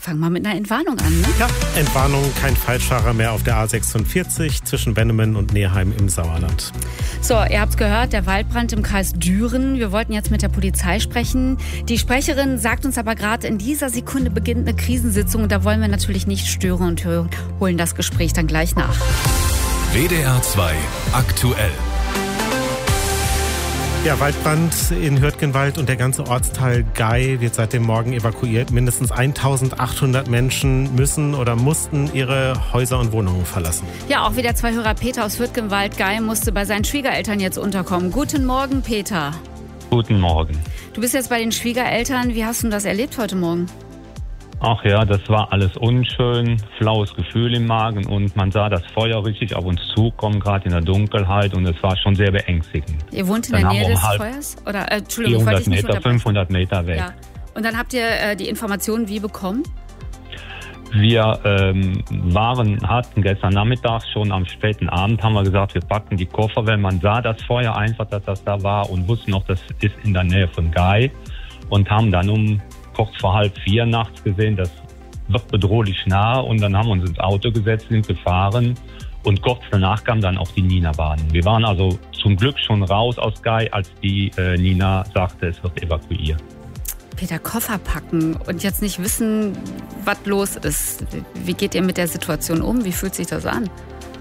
fang mal mit einer Entwarnung an, ne? Ja, Entwarnung, kein Falschfahrer mehr auf der A46 zwischen Wennemen und Neheim im Sauerland. So, ihr habt's gehört, der Waldbrand im Kreis Düren. Wir wollten jetzt mit der Polizei sprechen. Die Sprecherin sagt uns aber gerade, in dieser Sekunde beginnt eine Krisensitzung und da wollen wir natürlich nicht stören und holen das Gespräch dann gleich nach. WDR 2 aktuell. Ja, Waldbrand in Hürtgenwald und der ganze Ortsteil Gay wird seit dem Morgen evakuiert. Mindestens 1800 Menschen müssen oder mussten ihre Häuser und Wohnungen verlassen. Ja, auch wieder 2 Hörer. Peter aus Hürtgenwald Gay musste bei seinen Schwiegereltern jetzt unterkommen. Guten Morgen, Peter. Guten Morgen. Du bist jetzt bei den Schwiegereltern. Wie hast du das erlebt heute Morgen? Ach ja, das war alles unschön, flaues Gefühl im Magen und man sah das Feuer richtig auf uns zukommen, gerade in der Dunkelheit, und es war schon sehr beängstigend. Ihr wohnt in der Nähe des Feuers? Oder, Entschuldigung, 400 Meter, 500 Meter weg. Ja. Und dann habt ihr die Informationen wie bekommen? Wir hatten gestern Nachmittag schon am späten Abend, haben wir gesagt, wir packen die Koffer, weil man sah das Feuer einfach, dass das da war, und wussten noch, das ist in der Nähe von Gay, und haben dann kurz vor 3:30 nachts gesehen, das wird bedrohlich nah, und dann haben wir uns ins Auto gesetzt, sind gefahren, und kurz danach kam dann auch die Nina-Bahn. Wir waren also zum Glück schon raus aus Gay, als die Nina sagte, es wird evakuiert. Peter, Koffer packen und jetzt nicht wissen, was los ist. Wie geht ihr mit der Situation um? Wie fühlt sich das an?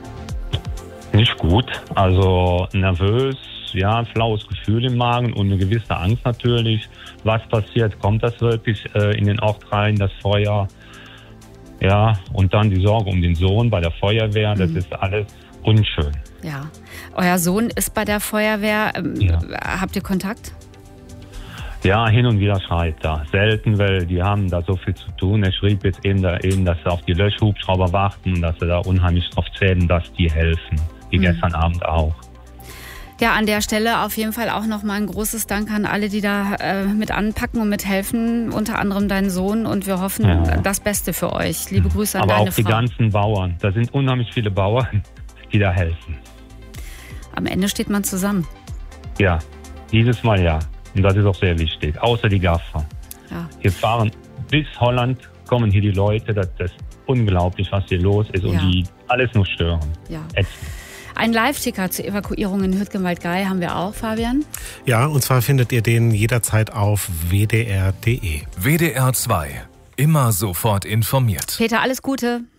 Nicht gut, also nervös, ja, flaues Gefühl im Magen und eine gewisse Angst natürlich. Was passiert? Kommt das wirklich in den Ort rein, das Feuer? Ja, und dann die Sorge um den Sohn bei der Feuerwehr, das ist alles unschön. Ja, euer Sohn ist bei der Feuerwehr. Ja. Habt ihr Kontakt? Ja, hin und wieder schreibt er. Selten, weil die haben da so viel zu tun. Er schrieb jetzt eben, dass sie auf die Löschhubschrauber warten, dass sie da unheimlich drauf zählen, dass die helfen. Wie gestern Abend auch. Ja, an der Stelle auf jeden Fall auch nochmal ein großes Dank an alle, die da mit anpacken und mithelfen, unter anderem dein Sohn, und wir hoffen das Beste für euch. Liebe Grüße an deine Frau. Aber auch die ganzen Bauern. Da sind unheimlich viele Bauern, die da helfen. Am Ende steht man zusammen. Ja, dieses Mal ja. Und das ist auch sehr wichtig. Außer die Gaffer. Ja. Wir fahren bis Holland, kommen hier die Leute. Das ist unglaublich, was hier los ist, und die alles nur stören. Ja. Ein Live-Ticker zur Evakuierung in Hürtgenwald Gay haben wir auch, Fabian. Ja, und zwar findet ihr den jederzeit auf wdr.de. WDR 2. Immer sofort informiert. Peter, alles Gute.